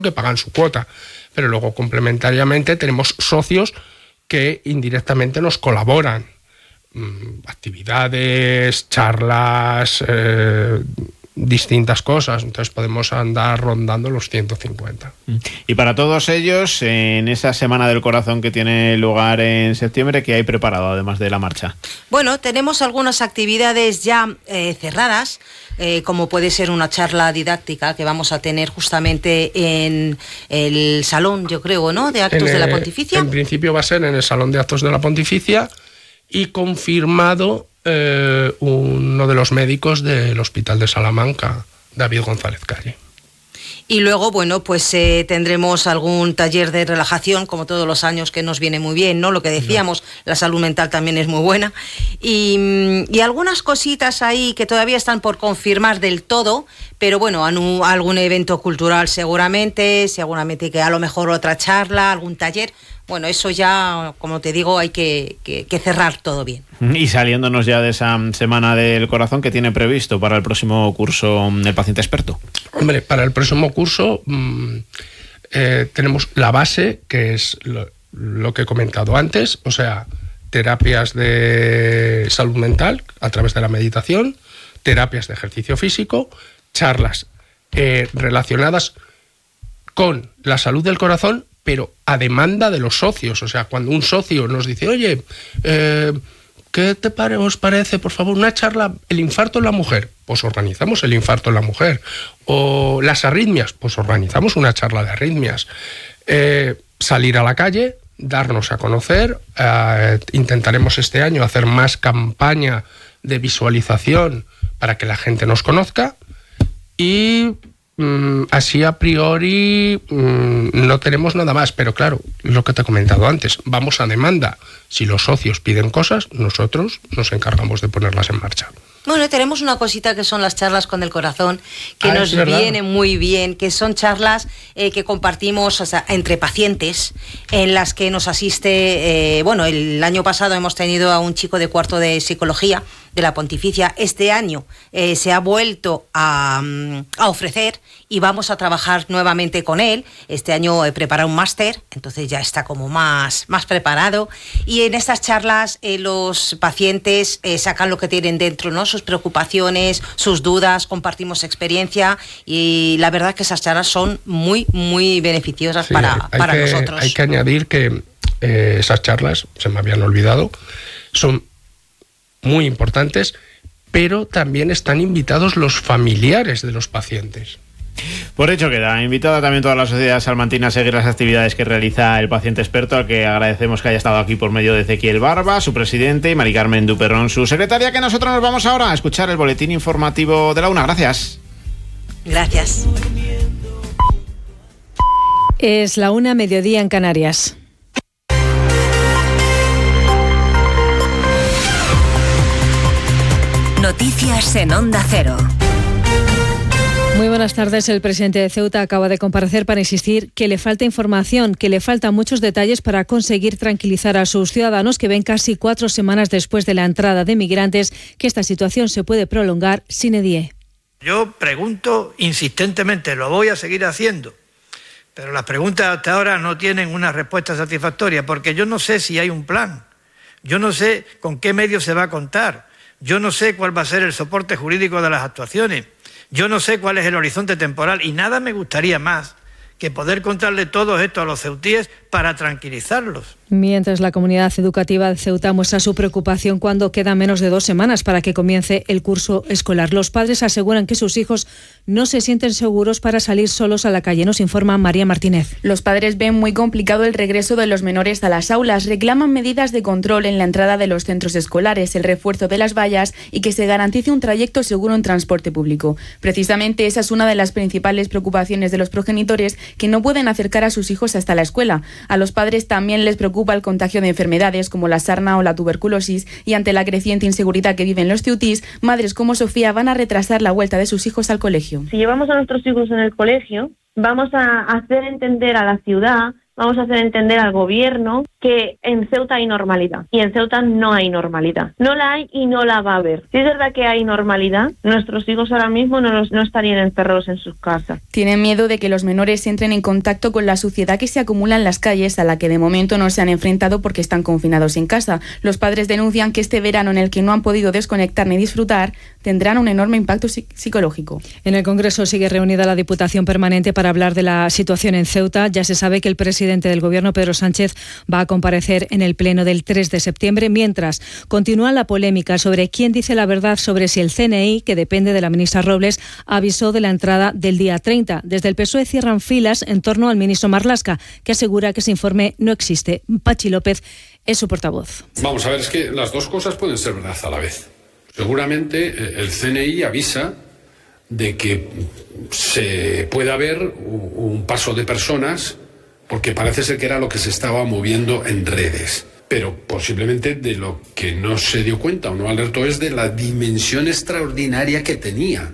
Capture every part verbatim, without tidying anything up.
que pagan su cuota, pero luego complementariamente tenemos socios que indirectamente nos colaboran. Actividades, charlas, eh, distintas cosas, entonces podemos andar rondando los ciento cincuenta. Y para todos ellos, en esa Semana del Corazón que tiene lugar en septiembre, ¿qué hay preparado además de la marcha? Bueno, tenemos algunas actividades ya eh, cerradas, eh, como puede ser una charla didáctica que vamos a tener justamente en el salón, yo creo, ¿no?, de actos en, de la Pontificia. En principio va a ser en el salón de actos de la Pontificia y confirmado eh, uno de los médicos del Hospital de Salamanca, David González Calle. Y luego, bueno, pues eh, tendremos algún taller de relajación, como todos los años, que nos viene muy bien, ¿no? Lo que decíamos, no. La salud mental también es muy buena. Y, y algunas cositas ahí que todavía están por confirmar del todo, pero bueno, anu, algún evento cultural seguramente, seguramente que a lo mejor otra charla, algún taller. Bueno, eso ya, como te digo, hay que, que, que cerrar todo bien. Y saliéndonos ya de esa Semana del Corazón, ¿qué tiene previsto para el próximo curso el paciente experto? Hombre, para el próximo curso mmm, eh, tenemos la base, que es lo, lo que he comentado antes, o sea, terapias de salud mental a través de la meditación, terapias de ejercicio físico, charlas eh, relacionadas con la salud del corazón, pero a demanda de los socios. O sea, cuando un socio nos dice, oye, eh, ¿qué te pare, os parece, por favor, una charla, el infarto en la mujer? Pues organizamos el infarto en la mujer. O las arritmias, pues organizamos una charla de arritmias. Eh, salir a la calle, darnos a conocer, eh, intentaremos este año hacer más campaña de visualización para que la gente nos conozca y... Así a priori no tenemos nada más, pero claro, lo que te he comentado antes, vamos a demanda. Si los socios piden cosas, nosotros nos encargamos de ponerlas en marcha. Bueno, tenemos una cosita que son las charlas con el corazón, que ah, nos viene muy bien, que son charlas eh, que compartimos, o sea, entre pacientes, en las que nos asiste, eh, bueno, el año pasado hemos tenido a un chico de cuarto de psicología de la Pontificia. Este año eh, se ha vuelto a, a ofrecer y vamos a trabajar nuevamente con él. Este año he preparado un máster, entonces ya está como más, más preparado. Y en estas charlas eh, los pacientes eh, sacan lo que tienen dentro, ¿no?, sus preocupaciones, sus dudas, compartimos experiencia y la verdad que esas charlas son muy, muy beneficiosas sí, para, hay para que, nosotros. Hay que añadir que eh, esas charlas, se me habían olvidado, son muy importantes, pero también están invitados los familiares de los pacientes. Por hecho queda, invitada también toda la sociedad salmantina a seguir las actividades que realiza el paciente experto, al que agradecemos que haya estado aquí por medio de Ezequiel Barba, su presidente, y Mari Carmen Duperrón, su secretaria, que nosotros nos vamos ahora a escuchar el boletín informativo de la una. Gracias. Gracias. Es la una, mediodía en Canarias. Noticias en Onda Cero. Muy buenas tardes. El presidente de Ceuta acaba de comparecer para insistir que le falta información, que le faltan muchos detalles para conseguir tranquilizar a sus ciudadanos, que ven casi cuatro semanas después de la entrada de migrantes que esta situación se puede prolongar sine die. Yo pregunto insistentemente, lo voy a seguir haciendo, pero las preguntas hasta ahora no tienen una respuesta satisfactoria, porque yo no sé si hay un plan, yo no sé con qué medios se va a contar, yo no sé cuál va a ser el soporte jurídico de las actuaciones. Yo no sé cuál es el horizonte temporal y nada me gustaría más que poder contarle todo esto a los ceutíes para tranquilizarlos. Mientras la comunidad educativa de Ceuta muestra su preocupación cuando quedan menos de dos semanas para que comience el curso escolar. Los padres aseguran que sus hijos no se sienten seguros para salir solos a la calle. Nos informa María Martínez. Los padres ven muy complicado el regreso de los menores a las aulas. Reclaman medidas de control en la entrada de los centros escolares, el refuerzo de las vallas y que se garantice un trayecto seguro en transporte público. Precisamente esa es una de las principales preocupaciones de los progenitores, que no pueden acercar a sus hijos hasta la escuela. A los padres también les preocupa el contagio de enfermedades como la sarna o la tuberculosis, y ante la creciente inseguridad que viven los ceutís, madres como Sofía van a retrasar la vuelta de sus hijos al colegio. Si llevamos a nuestros hijos en el colegio, vamos a hacer entender a la ciudad, vamos a hacer entender al gobierno que en Ceuta hay normalidad y en Ceuta no hay normalidad. No la hay y no la va a haber. Si es verdad que hay normalidad, nuestros hijos ahora mismo no, los, no estarían encerrados en sus casas. Tienen miedo de que los menores entren en contacto con la suciedad que se acumula en las calles, a la que de momento no se han enfrentado porque están confinados en casa. Los padres denuncian que este verano, en el que no han podido desconectar ni disfrutar, tendrán un enorme impacto psicológico. En el Congreso sigue reunida la Diputación Permanente para hablar de la situación en Ceuta. Ya se sabe que el presidente del Gobierno, Pedro Sánchez, va a comparecer en el Pleno del tres de septiembre, mientras continúa la polémica sobre quién dice la verdad sobre si el C N I, que depende de la ministra Robles, avisó de la entrada del día treinta. Desde el P S O E cierran filas en torno al ministro Marlaska, que asegura que ese informe no existe. Pachi López es su portavoz. Vamos a ver, es que las dos cosas pueden ser verdad a la vez. Seguramente el C N I avisa de que se puede haber un paso de personas, porque parece ser que era lo que se estaba moviendo en redes. Pero posiblemente de lo que no se dio cuenta o no alertó es de la dimensión extraordinaria que tenía.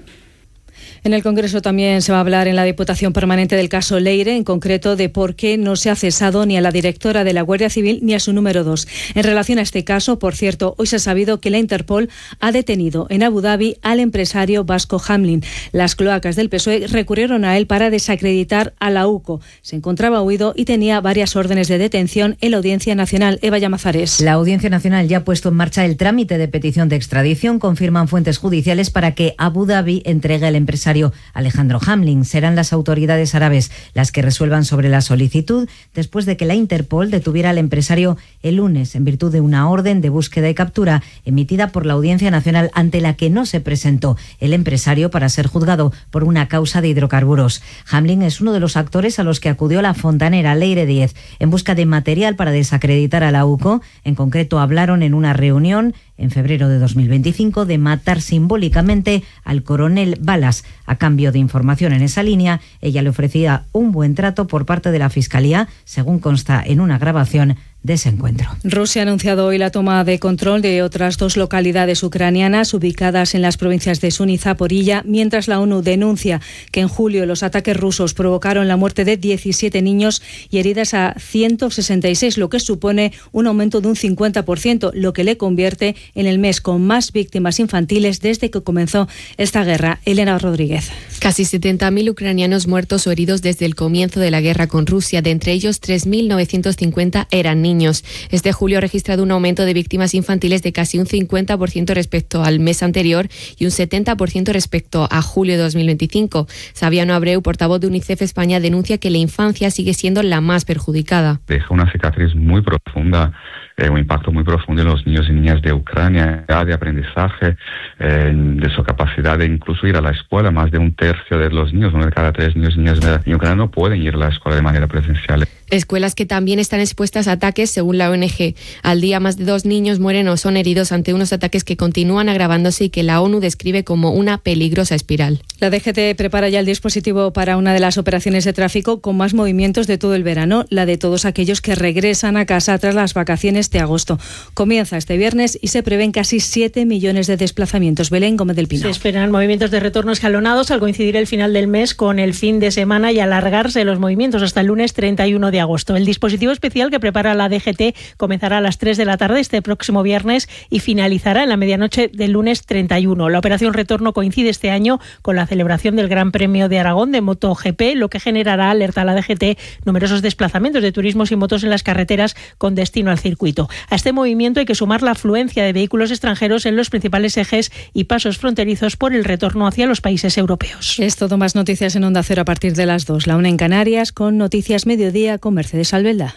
En el Congreso también se va a hablar en la Diputación Permanente del caso Leire, en concreto de por qué no se ha cesado ni a la directora de la Guardia Civil ni a su número dos. En relación a este caso, por cierto, hoy se ha sabido que la Interpol ha detenido en Abu Dhabi al empresario Vasco Hamlin. Las cloacas del P S O E recurrieron a él para desacreditar a la U C O. Se encontraba huido y tenía varias órdenes de detención en la Audiencia Nacional. Eva Llamazares. La Audiencia Nacional ya ha puesto en marcha el trámite de petición de extradición, confirman fuentes judiciales, para que Abu Dhabi entregue al empresario Alejandro Hamlin. Serán las autoridades árabes las que resuelvan sobre la solicitud, después de que la Interpol detuviera al empresario el lunes en virtud de una orden de búsqueda y captura emitida por la Audiencia Nacional, ante la que no se presentó el empresario para ser juzgado por una causa de hidrocarburos. Hamlin es uno de los actores a los que acudió la fontanera Leire Diez en busca de material para desacreditar a la U C O. En concreto, hablaron en una reunión en febrero de dos mil veinticinco de matar simbólicamente al coronel Balas. A cambio de información en esa línea, ella le ofrecía un buen trato por parte de la Fiscalía, según consta en una grabación de ese encuentro. Rusia ha anunciado hoy la toma de control de otras dos localidades ucranianas ubicadas en las provincias de Sun y Zaporilla, mientras la ONU denuncia que en julio los ataques rusos provocaron la muerte de diecisiete niños y heridas a ciento sesenta y seis, lo que supone un aumento de un cincuenta por ciento, lo que le convierte en el mes con más víctimas infantiles desde que comenzó esta guerra. Elena Rodríguez. Casi setenta mil ucranianos muertos o heridos desde el comienzo de la guerra con Rusia. De entre ellos, tres mil novecientos cincuenta eran niños. Este julio ha registrado un aumento de víctimas infantiles de casi un cincuenta por ciento respecto al mes anterior y un setenta por ciento respecto a julio de dos mil veinticinco. Sabiano Abreu, portavoz de UNICEF España, denuncia que la infancia sigue siendo la más perjudicada. Deja una cicatriz muy profunda, eh, un impacto muy profundo en los niños y niñas de Ucrania, de aprendizaje, eh, de su capacidad de incluso ir a la escuela. Más de un tercio de los niños, uno de cada tres niños y niñas de Ucrania, no pueden ir a la escuela de manera presencial. Escuelas que también están expuestas a ataques, según la O N G. Al día, más de dos niños mueren o son heridos ante unos ataques que continúan agravándose y que la ONU describe como una peligrosa espiral. La D G T prepara ya el dispositivo para una de las operaciones de tráfico con más movimientos de todo el verano, la de todos aquellos que regresan a casa tras las vacaciones de agosto. Comienza este viernes y se prevén casi siete millones de desplazamientos. Belén Gómez del Pino. Se esperan movimientos de retorno escalonados al coincidir el final del mes con el fin de semana y alargarse los movimientos hasta el lunes treinta y uno de agosto. El dispositivo especial que prepara la D G T comenzará a las tres de la tarde este próximo viernes y finalizará en la medianoche del lunes treinta y uno. La operación retorno coincide este año con la celebración del Gran Premio de Aragón de MotoGP, lo que generará, alerta a la D G T, numerosos desplazamientos de turismos y motos en las carreteras con destino al circuito. A este movimiento hay que sumar la afluencia de vehículos extranjeros en los principales ejes y pasos fronterizos por el retorno hacia los países europeos. Es todo. Más noticias en Onda Cero a partir de las dos. La una en Canarias, con Noticias Mediodía con Mercedes Albelda.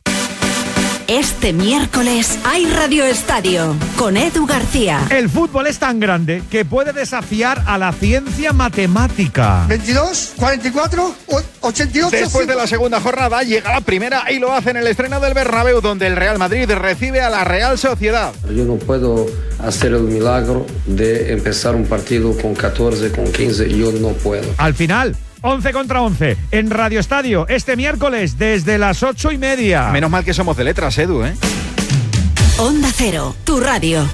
Este miércoles hay Radio Estadio con Edu García. El fútbol es tan grande que puede desafiar a la ciencia matemática. veintidós, cuarenta y cuatro, ochenta y ocho. Después de la segunda jornada llega la primera y lo hace en el estreno del Bernabéu, donde el Real Madrid recibe a la Real Sociedad. Yo no puedo hacer el milagro de empezar un partido con catorce, con quince, yo no puedo. Al final, once contra once en Radio Estadio este miércoles desde las ocho y media. Menos mal que somos de letras, Edu, ¿eh? Onda Cero, tu radio.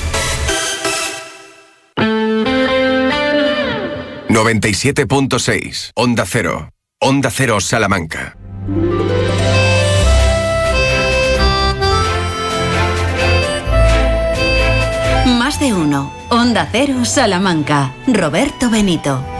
noventa y siete punto seis, Onda Cero. Onda Cero Salamanca. F uno, Onda Cero Salamanca, Roberto Benito.